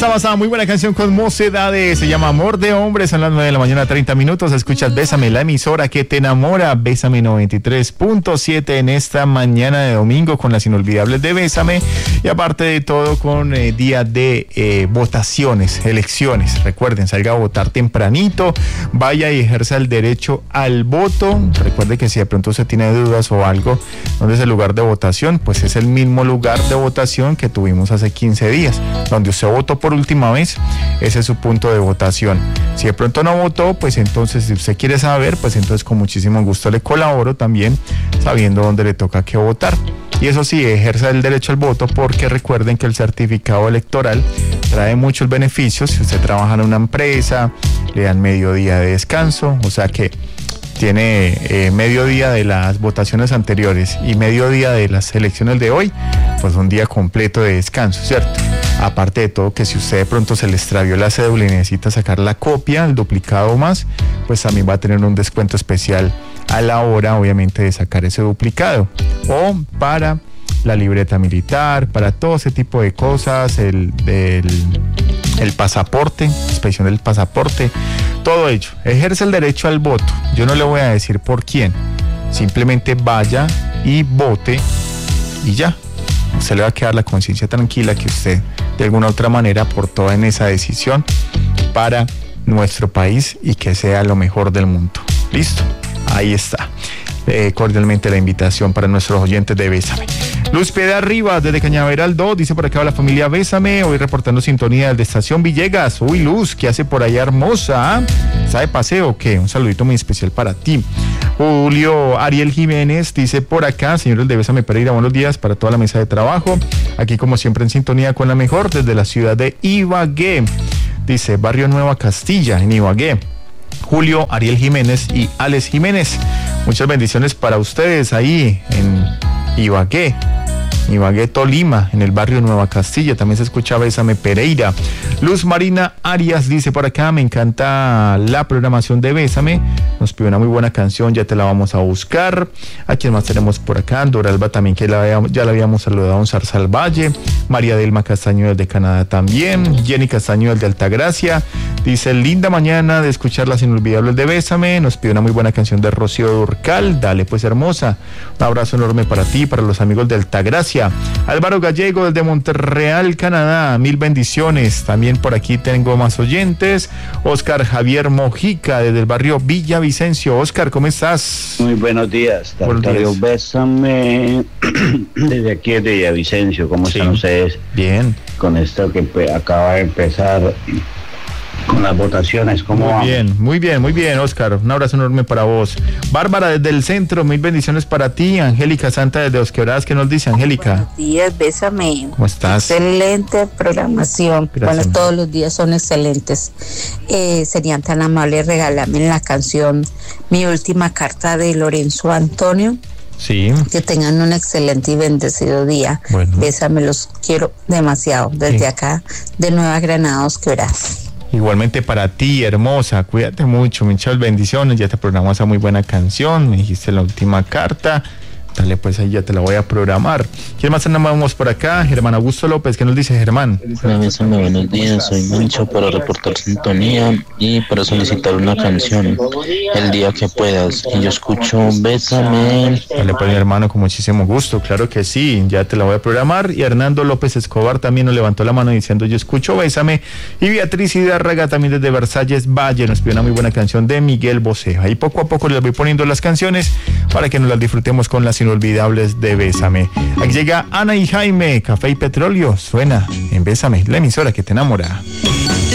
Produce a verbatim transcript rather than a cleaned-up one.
está basada muy buena canción con Mocedades, se llama Amor de Hombre, son las nueve de la mañana, treinta minutos, escuchas Bésame, la emisora que te enamora, Bésame noventa y tres punto siete en esta mañana de domingo con las inolvidables de Bésame, y aparte de todo con eh, día de eh, votaciones, elecciones. Recuerden, salga a votar tempranito, vaya y ejerza el derecho al voto. Recuerde que si de pronto usted tiene dudas o algo, ¿dónde es el lugar de votación? Pues es el mismo lugar de votación que tuvimos hace quince días, donde usted votó por última vez, ese es su punto de votación. Si de pronto no votó, pues entonces si usted quiere saber, pues entonces con muchísimo gusto le colaboro también, sabiendo dónde le toca que votar. Y eso sí, ejerza el derecho al voto, porque recuerden que el certificado electoral trae muchos beneficios. Si usted trabaja en una empresa, le dan medio día de descanso, o sea que tiene eh, medio día de las votaciones anteriores y medio día de las elecciones de hoy, pues un día completo de descanso, ¿cierto? Aparte de todo, que si usted de pronto se le extravió la cédula y necesita sacar la copia, el duplicado más, pues también va a tener un descuento especial a la hora, obviamente, de sacar ese duplicado. O para la libreta militar, para todo ese tipo de cosas, el, el, el pasaporte, expedición del pasaporte, todo ello. Ejerce el derecho al voto. Yo no le voy a decir por quién, simplemente vaya y vote y ya. Usted le va a quedar la conciencia tranquila que usted de alguna otra manera aportó en esa decisión para nuestro país y que sea lo mejor del mundo. ¿Listo? Ahí está. Eh, cordialmente la invitación para nuestros oyentes de Bésame. Luz Piedra Rivas desde Cañaveral dos, dice por acá la familia Bésame, hoy reportando sintonía de Estación Villegas. Uy, Luz, ¿qué hace por allá hermosa? ¿Está de paseo o qué? Un saludito muy especial para ti. Julio Ariel Jiménez dice por acá, señores de Bésame Pereira, buenos días para toda la mesa de trabajo. Aquí como siempre en sintonía con la mejor desde la ciudad de Ibagué. Dice Barrio Nueva Castilla en Ibagué. Julio Ariel Jiménez y Alex Jiménez, muchas bendiciones para ustedes ahí en Ibagué, Ibagué, Tolima, en el barrio Nueva Castilla. También se escucha Bésame Pereira. Luz Marina Arias dice por acá, me encanta la programación de Bésame, nos pide una muy buena canción, ya te la vamos a buscar. ¿A quién más tenemos por acá? Doralba también, que la, ya la habíamos saludado, un Zarzal Valle. María Delma Castaño de Canadá también. Jenny Castaño de Altagracia dice, linda mañana de escuchar las inolvidables de Bésame, nos pide una muy buena canción de Rocío Durcal. Dale pues, hermosa, un abrazo enorme para ti, para los amigos de Altagracia. Álvaro Gallego desde Montreal, Canadá, mil bendiciones. También por aquí tengo más oyentes. Oscar Javier Mojica desde el barrio Villavicencio. Oscar, ¿cómo estás? Muy buenos días. Buenos días. Bésame desde aquí de Villavicencio. ¿Cómo sí. están ustedes? Bien. Con esto que acaba de empezar con las votaciones, ¿cómo Muy vamos? bien, muy bien, muy bien, Oscar. Un abrazo enorme para vos. Bárbara desde el centro, mil bendiciones para ti. Angélica Santa desde Dos Quebradas, ¿qué nos dice, Angélica? Buenos días, Bésame. ¿Cómo estás? Excelente programación. Gracias. Bueno, todos los días son excelentes. Eh, serían tan amables, regálame la canción Mi Última Carta de Lorenzo Antonio. Sí. Que tengan un excelente y bendecido día. Bueno. Bésame, los quiero demasiado. Desde sí. acá, de Nueva Granada, Dos Quebradas. Igualmente para ti, hermosa, cuídate mucho, muchas bendiciones, ya te programamos esa muy buena canción, me dijiste la última carta, dale pues ahí ya te la voy a programar. ¿Quién más andamos por acá? Germán Augusto López, ¿qué nos dice Germán? Bésame, buenos días, soy Mancho para reportar sintonía y para solicitar una canción, el día que puedas, y yo escucho Bésame. Dale pues, mi hermano, con muchísimo gusto, claro que sí, ya te la voy a programar. Y Hernando López Escobar también nos levantó la mano diciendo yo escucho Bésame, y Beatriz Hidárraga también desde Versalles Valle nos pidió una muy buena canción de Miguel Bosé. Ahí poco a poco les voy poniendo las canciones para que nos las disfrutemos con las inolvidables de Bésame. Aquí llega Ana y Jaime, Café y Petróleo, suena en Bésame, la emisora que te enamora.